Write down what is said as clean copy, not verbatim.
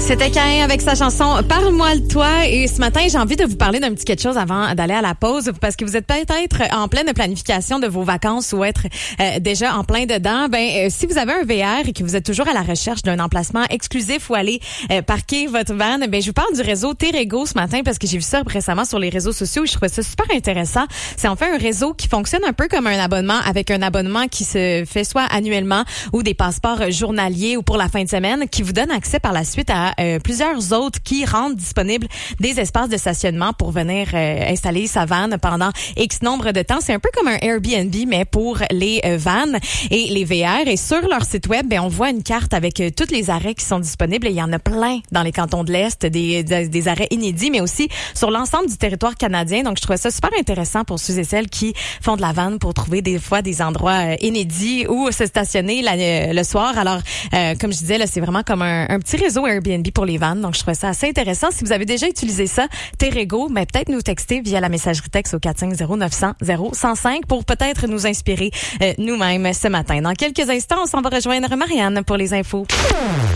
C'était Caïn avec sa chanson « Parle-moi de toi ». Et ce matin, j'ai envie de vous parler d'un petit quelque chose avant d'aller à la pause parce que vous êtes peut-être en pleine planification de vos vacances ou être déjà en plein dedans. Si vous avez un VR et que vous êtes toujours à la recherche d'un emplacement exclusif où aller parquer votre van, je vous parle du réseau Terrego ce matin parce que j'ai vu ça récemment sur les réseaux sociaux et je trouvais ça super intéressant. C'est en fait un réseau qui fonctionne un peu comme un abonnement avec un abonnement qui se fait soit annuellement ou des passeports journaliers ou pour la fin de semaine qui vous donne accès par la suite à plusieurs autres qui rendent disponibles des espaces de stationnement pour venir installer sa van pendant X nombre de temps. C'est un peu comme un Airbnb, mais pour les vannes et les VR. Et sur leur site web, on voit une carte avec tous les arrêts qui sont disponibles. Et il y en a plein dans les cantons de l'Est, des arrêts inédits, mais aussi sur l'ensemble du territoire canadien. Donc, je trouvais ça super intéressant pour ceux et celles qui font de la vanne pour trouver des fois des endroits inédits où se stationner le soir. Alors, comme je disais, là, c'est vraiment comme un petit réseau Airbnb pour les vannes. Donc, je trouvais ça assez intéressant. Si vous avez déjà utilisé ça, Terrego, peut-être nous texter via la messagerie texte au 450-900-0105 pour peut-être nous inspirer nous-mêmes ce matin. Dans quelques instants, on s'en va rejoindre Marianne pour les infos.